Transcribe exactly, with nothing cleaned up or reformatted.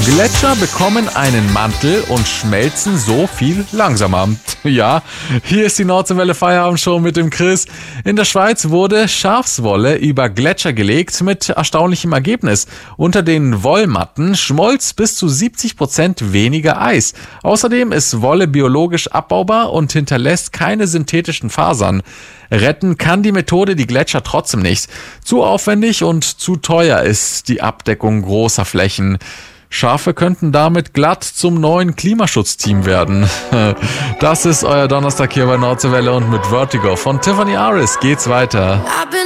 Gletscher bekommen einen Mantel und schmelzen so viel langsamer. Ja, hier ist die Nordseewelle Feierabendshow mit dem Chris. In der Schweiz wurde Schafswolle über Gletscher gelegt mit erstaunlichem Ergebnis. Unter den Wollmatten schmolz bis zu siebzig Prozent weniger Eis. Außerdem ist Wolle biologisch abbaubar und hinterlässt keine synthetischen Fasern. Retten kann die Methode die Gletscher trotzdem nicht. Zu aufwendig und zu teuer ist die Abdeckung großer Flächen. Schafe könnten damit glatt zum neuen Klimaschutzteam werden. Das ist euer Donnerstag hier bei Nordseewelle und mit Vertigo von Tiffany Aris geht's weiter.